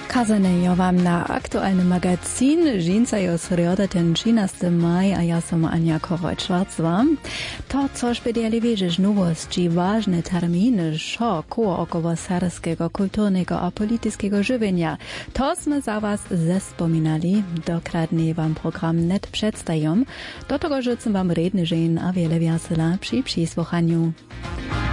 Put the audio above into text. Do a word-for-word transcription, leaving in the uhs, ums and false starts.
Kazane jo wam na aktualny magazin. Żinca jo sreda ten trzynasty maj, a ja som Ania Koroj-Schwarzwa. To, co specjalnie wiedzieć nowości, ważne terminy, szo koło około serbskiego, kulturnego a politycznego żywienia. To sme za was zespominali. Dokładnie wam program net przedstawiam. Do tego rzucam wam redny żen a wiele wiasela przy przysłuchaniu.